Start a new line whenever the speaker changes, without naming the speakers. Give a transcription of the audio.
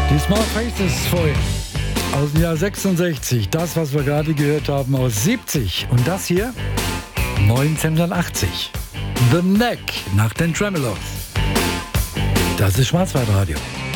Die Small Faces vorhin aus dem Jahr 66. Das, was wir gerade gehört haben, aus 70. Und das hier 1980. The Neck nach den Tremeloes. Das ist Schwarzwaldradio.